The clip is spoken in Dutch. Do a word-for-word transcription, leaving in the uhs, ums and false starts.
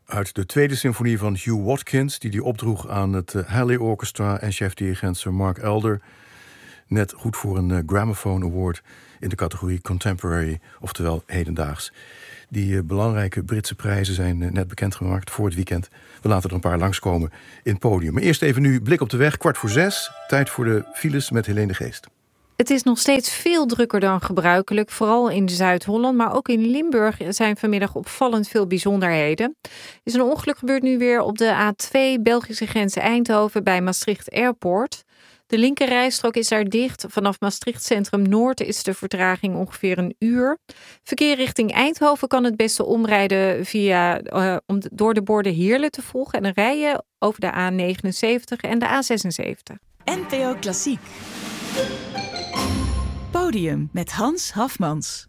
uit de tweede symfonie van Hugh Watkins, die die opdroeg aan het uh, Halley Orchestra en chef-dirigent Sir Mark Elder. Net goed voor een uh, Gramophone Award in de categorie Contemporary, oftewel hedendaags. Die uh, belangrijke Britse prijzen zijn uh, net bekendgemaakt voor het weekend. We laten er een paar langskomen in het podium. Maar eerst even nu blik op de weg, kwart voor zes. Tijd voor de files met Helene de Geest. Het is nog steeds veel drukker dan gebruikelijk, vooral in Zuid-Holland. Maar ook in Limburg zijn vanmiddag opvallend veel bijzonderheden. Er is een ongeluk gebeurd nu weer op de A twee Belgische grens Eindhoven bij Maastricht Airport. De linkerrijstrook is daar dicht. Vanaf Maastricht Centrum Noord is de vertraging ongeveer een uur. Verkeer richting Eindhoven kan het beste omrijden via, uh, om de, door de borden Heerlen te volgen. En dan rijden over de A negenenzeventig en de A zesenzeventig. N P O Klassiek. Podium met Hans Hafmans.